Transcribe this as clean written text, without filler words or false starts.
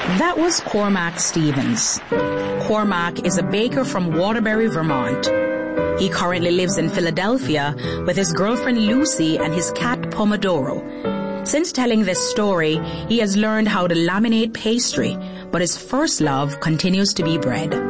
That was Cormac Stevens. Cormac is a baker from Waterbury, Vermont. He currently lives in Philadelphia with his girlfriend Lucy and his cat Pomodoro. Since telling this story, he has learned how to laminate pastry, but his first love continues to be bread.